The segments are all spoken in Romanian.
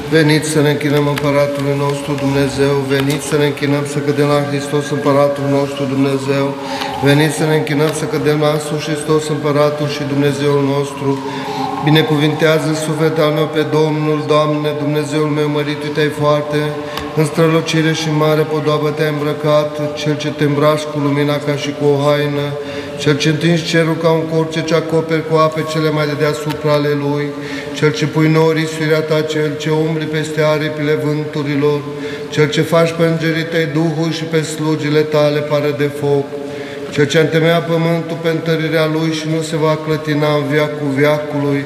Veniți să ne închinăm Împăratului nostru Dumnezeu, veniți să ne închinăm să cădem la Hristos Împăratul nostru Dumnezeu, veniți să ne închinăm să cădem la însuși Hristos Împăratul și Dumnezeul nostru. Binecuvintează sufletul al meu pe Domnul, Doamne, Dumnezeul meu, măritu te-ai foarte, în strălucire și mare podoabă te-ai îmbrăcat, Cel ce te îmbraci cu lumina ca și cu o haină, Cel ce întingi cerul ca un corp, ce acoperi cu ape cele mai de deasupra ale Lui, Cel ce pui norii suirea ta, Cel ce umbli peste aripile vânturilor, Cel ce faci pe îngerii tăi Duhul și pe slugile tale pare de foc, Cel ce întemeia pământul pe întărirea Lui și nu se va clătina în veacul veacului,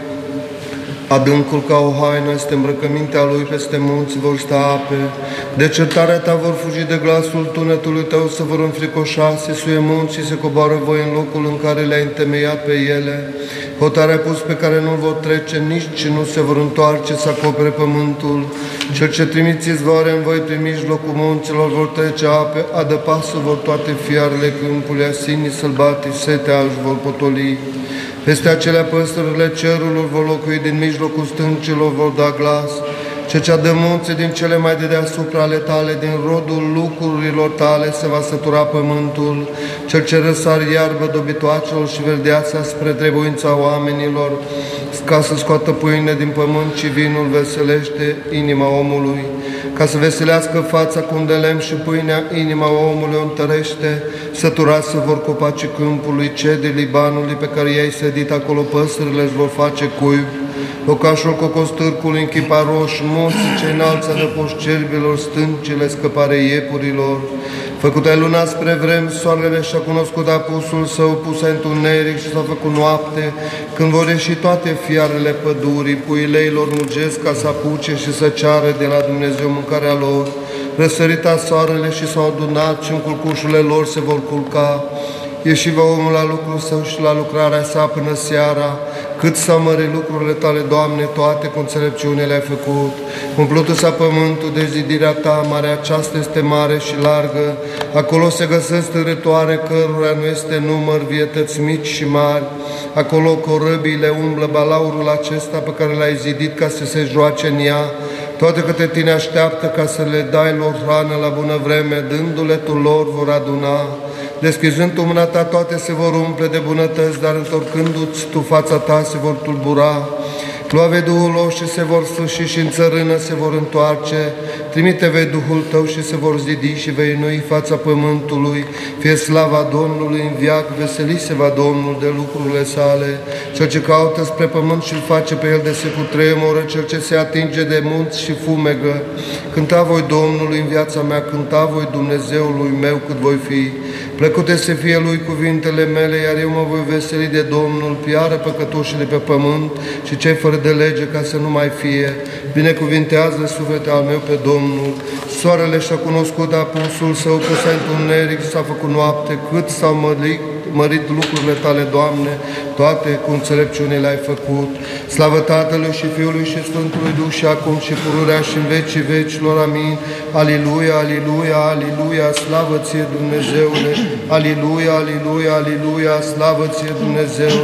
adâncul ca o haină este îmbrăcămintea Lui, peste munți vor sta ape. De certarea ta vor fugi de glasul tunetului tău, să vor înfricoșa, se suie munții, se coboară voi în locul în care le-ai întemeiat pe ele. Hotarea pus pe care nu-l vor trece, nici nu se vor întoarce să acopere pământul. Cel ce trimiți izvoare în voi prin mijlocul munților vor trece ape, adăpasă vor toate fiarele câmpului, asinii sălbatici, setea își vor potoli. Peste acelea păsările cerului vor locui, din mijlocul stâncilor vor da glas. Cel ce adă munții din cele mai de deasupra ale tale, din rodul lucrurilor tale se va sătura pământul. Cel ce răsar iarbă dobitoacelor și verdeața spre trebuința oamenilor, ca să scoată pâine din pământ și vinul veselește inima omului. Ca să veselească fața cu un de lemn și pâinea, inima omului o întărește. Săturați vor copacii câmpului, cedii Libanului pe care i-ai sădit, acolo păsările își vor face cuib. Locașul cocostârcului, închipa roșu, munții cei înalți adăpoși cerbilor, stâncile, scăpare iepurilor. Făcut ai luna spre vrem, soarele și-a cunoscut apusul său, pus ai întuneric și s-a făcut noapte, când vor ieși toate fiarele pădurii, puileilor mugesc ca să apuce și să ceară de la Dumnezeu mâncarea lor. Răsărita soarele și s-au adunat și în culcușurile lor se vor culca. Ieși va omul la lucrul său și la lucrarea sa până seara. Cât s-au mărit lucrurile tale, Doamne, toate cu înțelepciune le-ai făcut. Umplutul s-a pământul de zidirea ta, marea aceasta este mare și largă. Acolo se găsesc târătoare cărora nu este număr, vietăți mici și mari. Acolo corăbiile umblă, balaurul acesta pe care l-ai zidit ca să se joace în ea. Toate către tine așteaptă ca să le dai lor hrană la bună vreme, dându-le tu lor vor aduna. Deschizând tu mâna ta, toate se vor umple de bunătăți, dar întorcându-ți tu fața ta, se vor tulbura. Lua vei Duhul lor și se vor sfârși și în țărână se vor întoarce. Trimite vei Duhul tău și se vor zidi și vei înoi fața pământului. Fie slava Domnului în veac, veseli se va Domnul de lucrurile sale. Cel ce caută spre pământ și-l face pe el de se cutremură, cel ce se atinge de munți și fumegă. Cânta voi Domnului în viața mea, cânta voi Dumnezeului meu cât voi fi. Plăcute să fie Lui cuvintele mele, iar eu mă voi veseli de Domnul, piară păcătoșii de pe pământ și cei fără de lege, ca să nu mai fie. Binecuvintează sufletul al meu pe Domnul. Soarele și-a cunoscut apusul său, că s-a întuneric și s-a făcut noapte, cât s-au mărit lucrurile tale, Doamne, toate cu înțelepciune le-ai făcut. Slavă Tatălui și Fiului și Sfântului Duh și acum și pururea și în vecii vecilor. Amin. Aliluia, aliluia, aliluia, slavă ție Dumnezeule. Aliluia, aliluia, aliluia, slavă ție Dumnezeu.